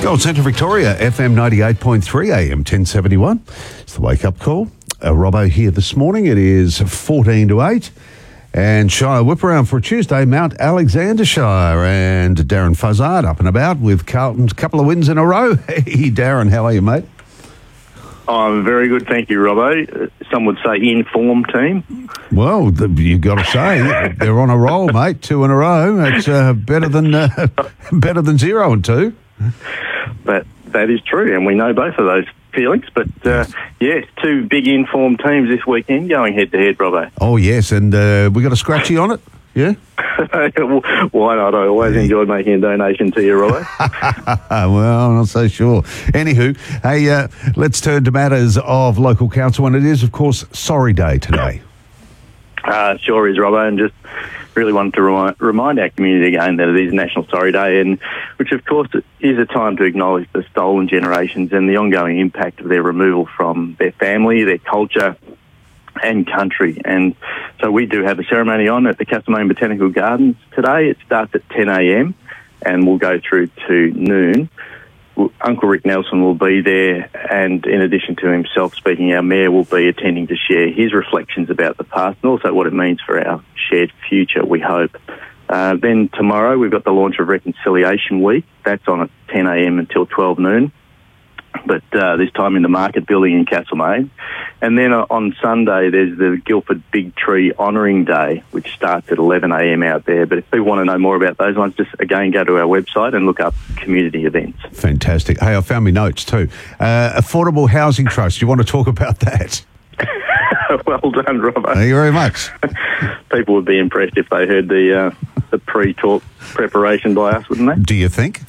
Gold Centre Victoria, FM 98.3 AM 1071. It's the wake-up call. Robbo here this morning. It is 14 to 8. And Shire whip around for a Tuesday, Mount Alexander Shire. And Darren Fuzzard up and about with Carlton's couple of wins in a row. Hey, Darren, how are you, mate? I'm very good, thank you, Robbo. Some would say in-form team. Well, you've got to say, they're on a roll, mate. 2 in a row. It's better than 0 and 2. But that is true, and we know both of those feelings. But, yes, 2 big in-form teams this weekend going head-to-head, Robbo. Oh, yes, and we got a scratchy on it, yeah? Why not? I always enjoyed making a donation to you, Robbo. Well, I'm not so sure. Anywho, hey, let's turn to matters of local council, and it is, of course, Sorry Day today. Sure is, Robbo, and just really wanted to remind our community again that it is National Sorry Day, and which, of course, is a time to acknowledge the stolen generations and the ongoing impact of their removal from their family, their culture, and country. And so we do have a ceremony on at the Castlemaine Botanical Gardens today. It starts at 10 a.m. and will go through to noon. Uncle Rick Nelson will be there, and in addition to himself speaking, our Mayor will be attending to share his reflections about the past and also what it means for our shared future, we hope. Then tomorrow we've got the launch of Reconciliation Week. That's on at 10 a.m. until 12 noon. But this time in the Market Building in Castlemaine. And then on Sunday, there's the Guildford Big Tree Honouring Day, which starts at 11 a.m. out there. But if people want to know more about those ones, just, again, go to our website and look up community events. Fantastic. Hey, I found my notes too. Affordable Housing Trust, you want to talk about that? Well done, Robert. Thank you very much. People would be impressed if they heard the pre-talk preparation by us, wouldn't they? Do you think?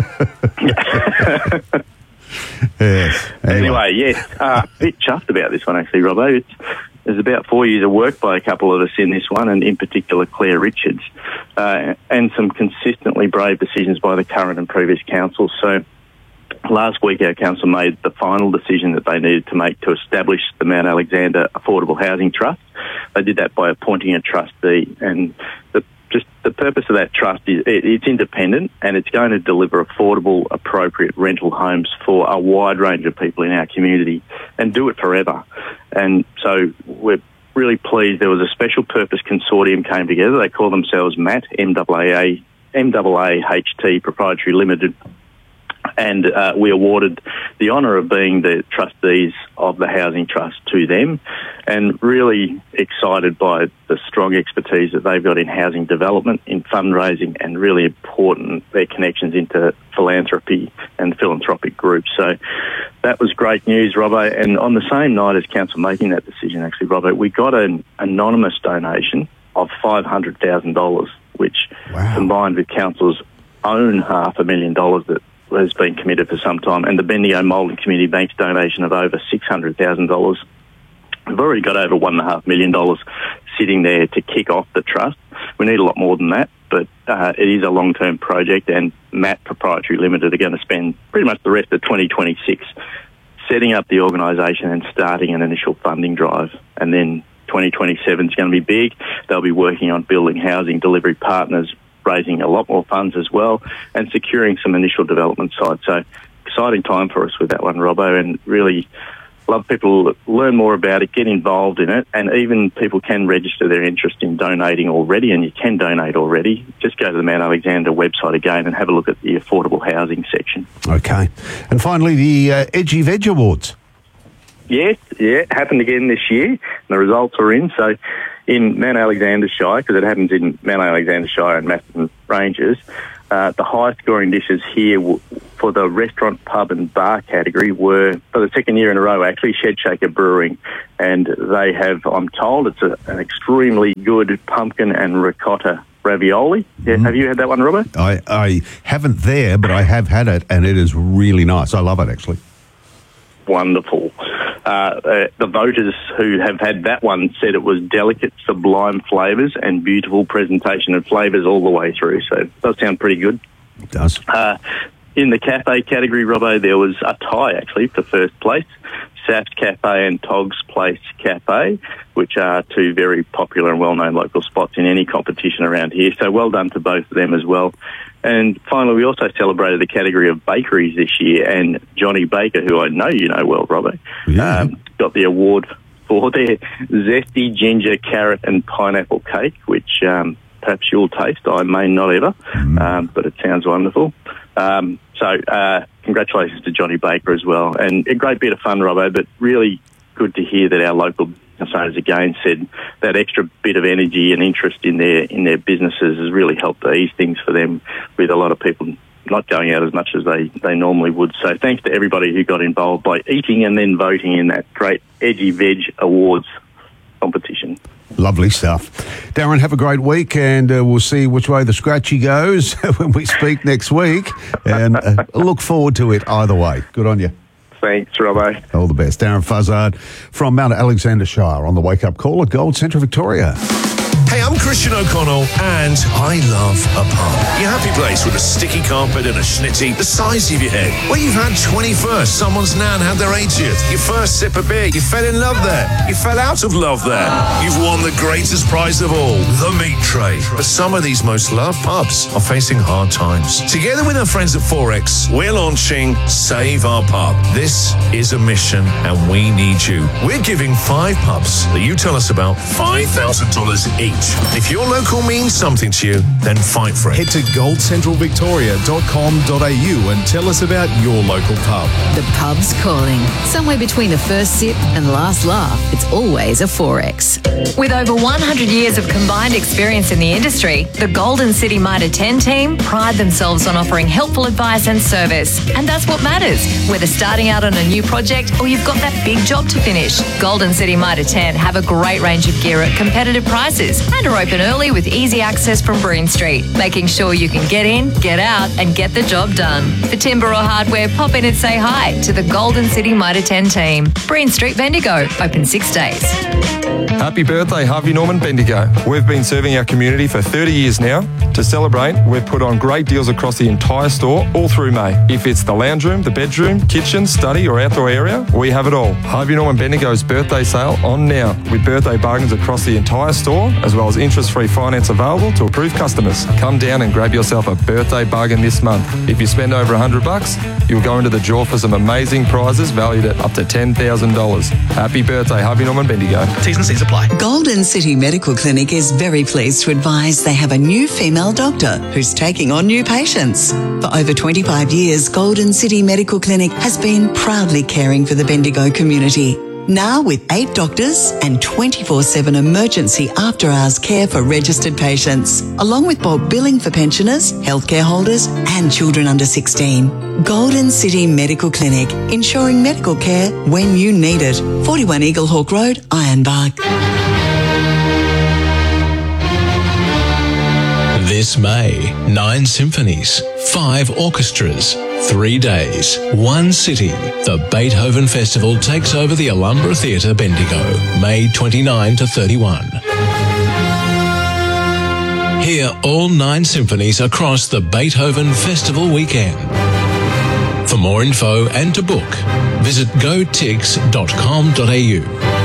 Yes. Anyway, yes. A bit chuffed about this one, actually, Robbo. There's about 4 years of work by a couple of us in this one, and in particular Claire Richards, and some consistently brave decisions by the current and previous councils. So last week our council made the final decision that they needed to make to establish the Mount Alexander Affordable Housing Trust. They did that by appointing a trustee, and the purpose of that trust is it's independent and it's going to deliver affordable, appropriate rental homes for a wide range of people in our community and do it forever. And so we're really pleased there was a special purpose consortium came together. They call themselves MAT, MAAHT Proprietary Limited. And we awarded the honour of being the trustees of the Housing Trust to them, and really excited by the strong expertise that they've got in housing development, in fundraising, and really important, their connections into philanthropy and philanthropic groups. So that was great news, Robbo. And on the same night as council making that decision, actually, Robbo, we got an anonymous donation of $500,000, which combined with council's own $500,000 that has been committed for some time, and the Bendigo Moulding Community Bank's donation of over $600,000. We've already got over $1.5 million sitting there to kick off the trust. We need a lot more than that, but it is a long-term project, and MAT Proprietary Limited are going to spend pretty much the rest of 2026 setting up the organisation and starting an initial funding drive. And then 2027 is going to be big. They'll be working on building housing delivery partners, raising a lot more funds as well, and securing some initial development sites. So exciting time for us with that one, Robbo, and really love people to learn more about it, get involved in it, and even people can register their interest in donating already, and you can donate already. Just go to the Mount Alexander website again and have a look at the affordable housing section. Okay. And finally, the Edgy Veg Awards. Yes, it happened again this year. The results are in. So in Mount Alexander Shire, because it happens in Mount Alexander Shire and Macedon Ranges, the highest scoring dishes here for the restaurant, pub and bar category were, for the second year in a row, actually, Shed Shaker Brewing. And they have, I'm told, it's an extremely good pumpkin and ricotta ravioli. Yeah, have you had that one, Robert? I haven't there, but I have had it, and it is really nice. I love it, actually. Wonderful. The voters who have had that one said it was delicate, sublime flavours and beautiful presentation of flavours all the way through. So it does sound pretty good. It does. In the cafe category, Robbo, there was a tie, actually, for first place. Saft Cafe and Togs Place Cafe, which are two very popular and well-known local spots in any competition around here. So well done to both of them as well. And finally, we also celebrated the category of bakeries this year, and Johnny Baker, who I know you know well, Robbo, got the award for their zesty ginger, carrot and pineapple cake, which perhaps you'll taste. I may not ever, but it sounds wonderful. So congratulations to Johnny Baker as well. And a great bit of fun, Robbo, but really good to hear that our local business owners again said that extra bit of energy and interest in their businesses has really helped to ease things for them, with a lot of people not going out as much as they normally would. So thanks to everybody who got involved by eating and then voting in that great Edgy Veg Awards competition. Lovely stuff. Darren, have a great week, and we'll see which way the scratchy goes when we speak next week, and look forward to it either way. Good on you. Thanks, Robbo. All the best. Darren Fuzzard from Mount Alexander Shire on the Wake Up Call at Gold Central Victoria. Hey, I'm Christian O'Connell, and I love a pub. Your happy place with a sticky carpet and a schnitty the size of your head. Where you've had 21st, someone's nan had their 80th. Your first sip of beer, you fell in love there. You fell out of love there. You've won the greatest prize of all, the meat tray. But some of these most loved pubs are facing hard times. Together with our friends at Forex, we're launching Save Our Pub. This is a mission, and we need you. We're giving 5 pubs that you tell us about $5,000 each. If your local means something to you, then fight for it. Head to goldcentralvictoria.com.au and tell us about your local pub. The pub's calling. Somewhere between the first sip and last laugh, it's always a Forex. With over 100 years of combined experience in the industry, the Golden City Mitre 10 team pride themselves on offering helpful advice and service. And that's what matters, whether starting out on a new project or you've got that big job to finish. Golden City Mitre 10 have a great range of gear at competitive prices and are open early with easy access from Breen Street, making sure you can get in, get out and get the job done. For timber or hardware, pop in and say hi to the Golden City Mitre 10 team. Breen Street Bendigo, open 6 days. Happy birthday, Harvey Norman Bendigo. We've been serving our community for 30 years now. To celebrate, we've put on great deals across the entire store all through May. If it's the lounge room, the bedroom, kitchen, study or outdoor area, we have it all. Harvey Norman Bendigo's birthday sale on now, with birthday bargains across the entire store, as well as interest-free finance available to approved customers. Come down and grab yourself a birthday bargain this month. If you spend over $100, you'll go into the draw for some amazing prizes valued at up to $10,000. Happy birthday, Harvey Norman Bendigo. T's and C's apply. Golden City Medical Clinic is very pleased to advise they have a new female doctor who's taking on new patients. For over 25 years, Golden City Medical Clinic has been proudly caring for the Bendigo community. Now with 8 doctors and 24/7 emergency after-hours care for registered patients, along with bulk billing for pensioners, healthcare holders and children under 16. Golden City Medical Clinic, ensuring medical care when you need it. 41 Eaglehawk Road, Ironbark. This May, 9 symphonies, 5 orchestras, 3 days, 1 city. The Beethoven Festival takes over the Alhambra Theatre, Bendigo, May 29 to 31. Hear all 9 symphonies across the Beethoven Festival weekend. For more info and to book, visit gotix.com.au.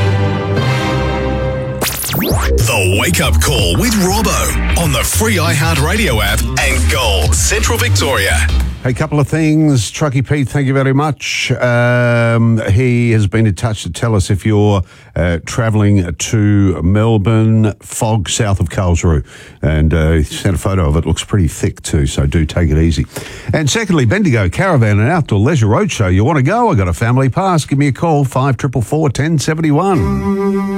The Wake Up Call with Robbo on the free iHeartRadio app and Gold Central Victoria. A couple of things. Truckee Pete, thank you very much. He has been in touch to tell us if you're travelling to Melbourne, fog south of Carlsruhe. And he sent a photo of it. Looks pretty thick too, so do take it easy. And secondly, Bendigo Caravan and Outdoor Leisure Roadshow. You want to go? I got a family pass. Give me a call, 5444 1071.